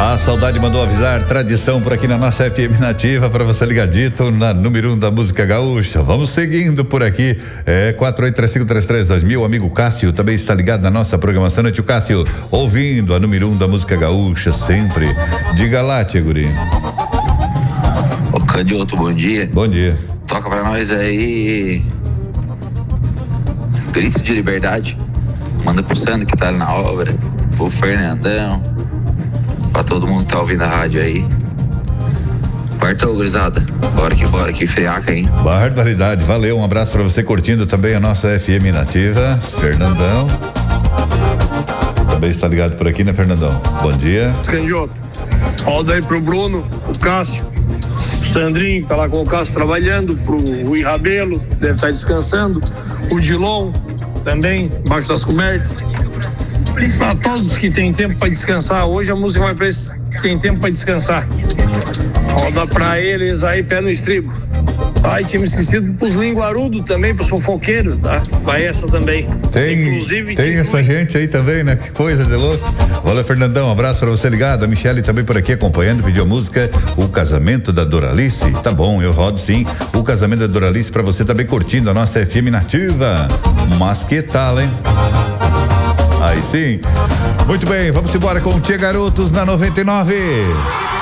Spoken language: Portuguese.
A saudade mandou avisar, tradição por aqui na nossa FM Nativa, para você ligadito na número 1 da música gaúcha. Vamos seguindo por aqui, 4835332000, amigo Cássio também está ligado na nossa programação, né, tio Cássio? Ouvindo a número 1 da música gaúcha sempre. Diga lá, tia guri. Ô Candidoto, bom dia. Bom dia. Toca pra nós aí Grito de Liberdade. Manda pro Sandro que tá ali na obra, pro Fernandão, pra todo mundo que tá ouvindo a rádio aí. Partou, gurizada. Bora que friaca, hein? Barbaridade, valeu, um abraço pra você curtindo também a nossa FM Nativa. Fernandão também está ligado por aqui, né, Fernandão? Bom dia. Candidoto, roda aí pro Bruno, o Cássio, o Sandrinho que tá lá com o Cássio trabalhando, pro Rui Rabelo, deve estar descansando, o Dilon também, embaixo das cobertas. Para todos que tem tempo para descansar, hoje a música vai para esses que tem tempo para descansar. Roda para eles aí, pé no estribo. Ai, tinha me esquecido pros linguarudos também, pros fofoqueiros, tá? Vai essa também. Inclusive, tem essa gente aí também, né? Que coisa de louco. Valeu, Fernandão, um abraço pra você ligado. A Michele também por aqui acompanhando, pediu a música O Casamento da Doralice. Tá bom, eu rodo sim. O Casamento da Doralice pra você também curtindo a nossa FM Nativa. Mas que tal, hein? Aí sim. Muito bem, vamos embora com o Tia Garotos na 99.